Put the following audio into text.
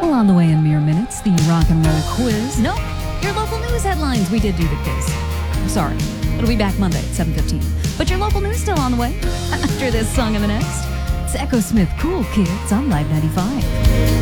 On the way in mere minutes, the rock and roll quiz. Nope, your local news headlines. We did do the quiz. Sorry, it'll be back Monday at 7:15. But your local news still on the way. After this song and the next, it's Echo Smith Cool Kids on Live 95.